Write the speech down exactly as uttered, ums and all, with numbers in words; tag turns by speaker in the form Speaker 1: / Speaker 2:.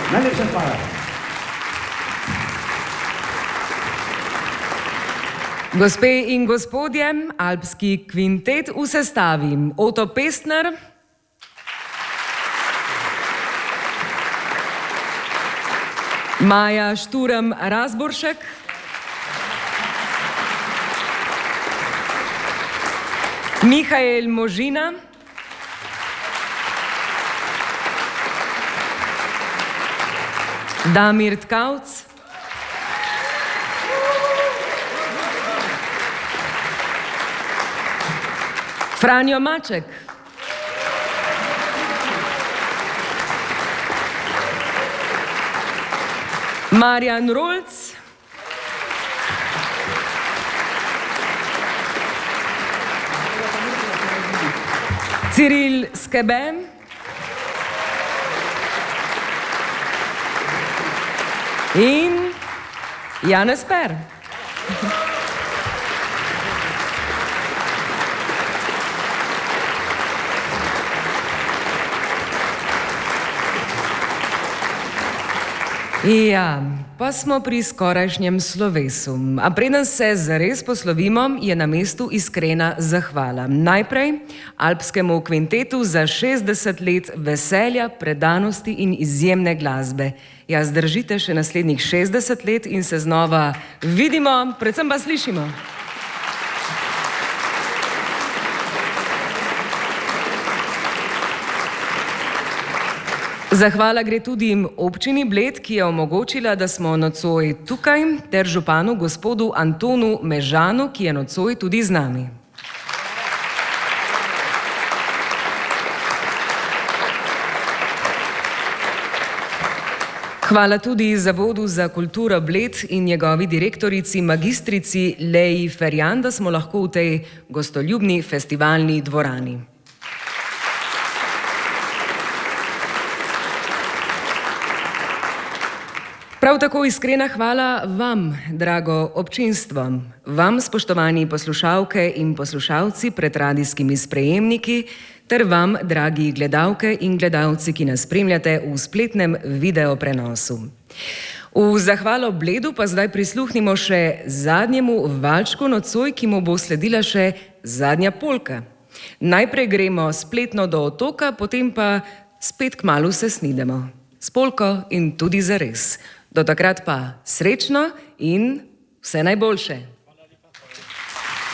Speaker 1: Najlepša hvala.
Speaker 2: Gospe in gospodje, alpski kvintet v sestavi Oto Pestner, Maja Šturm Razboršek, Mihael Možina, Damir Tkavc, Franjo Maček, Marjan Rolc, Ciril Skebe, in Janez Per. Ja, pa smo pri skorajšnjem slovesu. A preden se zares poslovimo, je na mestu iskrena zahvala. Najprej alpskemu kvintetu za šestdeset let veselja, predanosti in izjemne glasbe. Ja, zdržite še naslednjih šestdeset let in se znova vidimo, predvsem pa slišimo. Zahvala gre tudi občini Bled, ki je omogočila, da smo nocoj tukaj, ter županu gospodu Antonu Mežanu, ki je nocoj tudi z nami. Hvala tudi Zavodu za kulturo Bled in njegovi direktorici magistrici Leji Ferjan, da smo lahko v tej gostoljubni festivalni dvorani. Prav tako iskrena hvala vam, drago občinstvo, vam, spoštovani poslušalke in poslušalci pred radijskimi sprejemniki, ter vam, dragi gledalke in gledalci, ki nas spremljate v spletnem videoprenosu. V zahvalo Bledu pa zdaj prisluhnimo še zadnjemu valčku nocoj, ki mu bo sledila še zadnja polka. Najprej gremo spletno do otoka, potem pa spet kmalu se snidemo. S polko in tudi zares. Do takrat pa srečno in vse najboljše.